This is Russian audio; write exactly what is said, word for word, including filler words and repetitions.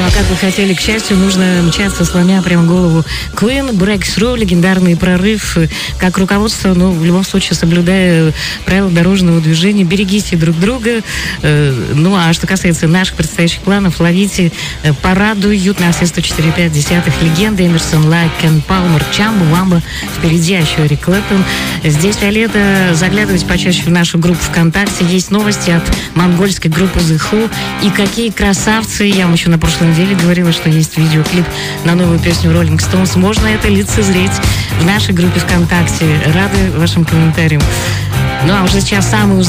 а как вы хотели, к счастью, нужно мчаться, сломя прямо голову. Queen, Breakthrough, легендарный прорыв. Как руководство, ну, в любом случае, соблюдая правила дорожного движения, берегите друг друга. Ну, а что касается наших предстоящих планов, ловите, порадуют на все сто четыре и пять десятых легенды Эмерсон, Лайк, Кен Палмер, Чамба, Вамба. Впереди еще Эрик Клэптон. Здесь Виолетта. Заглядывайте почаще в нашу группу ВКонтакте. Есть новости от монгольской группы The Who. И какие красавцы. Я вам еще на прошлой неделе говорила, что есть видеоклип на новую песню Rolling Stones. Можно это лицезреть в нашей группе ВКонтакте. Рады вашим комментариям. Ну а уже сейчас самый